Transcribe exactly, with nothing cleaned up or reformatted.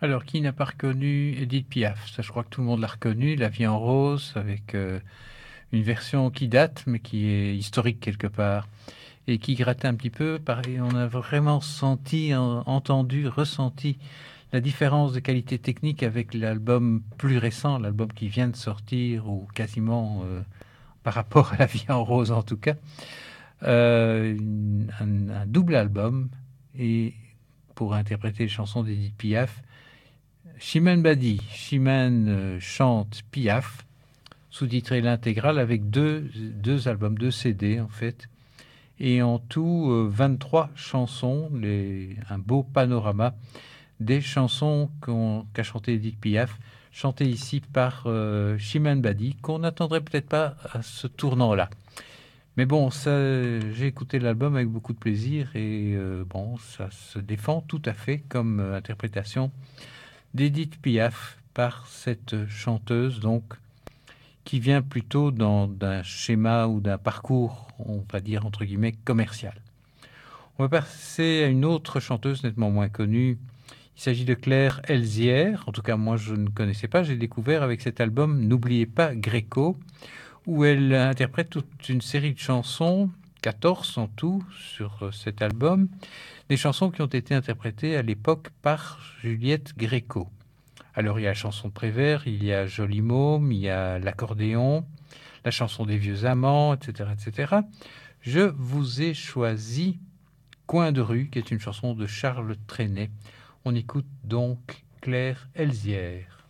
Alors, qui n'a pas reconnu Édith Piaf? Ça, je crois que tout le monde l'a reconnu, La vie en rose, avec euh, une version qui date, mais qui est historique quelque part, et qui grattait un petit peu. Pareil, on a vraiment senti, en- entendu, ressenti la différence de qualité technique avec l'album plus récent, l'album qui vient de sortir, ou quasiment euh, par rapport à La vie en rose en tout cas. Euh, une- un, un double album, et pour interpréter les chansons d'Édith Piaf, Chimène Badi. Chimène euh, chante Piaf, sous-titré l'intégrale avec deux, deux albums, deux C D en fait, et en tout euh, vingt-trois chansons, les, un beau panorama des chansons qu'on, qu'a chanté Edith Piaf, chantées ici par euh, Chimène Badi, qu'on n'attendrait peut-être pas à ce tournant-là. Mais bon, ça, j'ai écouté l'album avec beaucoup de plaisir et euh, bon, ça se défend tout à fait comme euh, interprétation d'Edith Piaf par cette chanteuse, donc, qui vient plutôt dans, d'un schéma ou d'un parcours, on va dire, entre guillemets, commercial. On va passer à une autre chanteuse nettement moins connue. Il s'agit de Claire Elzière. En tout cas, moi, je ne connaissais pas. J'ai découvert avec cet album N'oubliez pas Gréco, où elle interprète toute une série de chansons, quatorze en tout, sur cet album, des chansons qui ont été interprétées à l'époque par Juliette Gréco. Alors, il y a la chanson de Prévert, il y a Joli Môme, il y a l'accordéon, la chanson des vieux amants, et cetera, et cetera. Je vous ai choisi Coin de rue, qui est une chanson de Charles Trenet. On écoute donc Claire Elzière.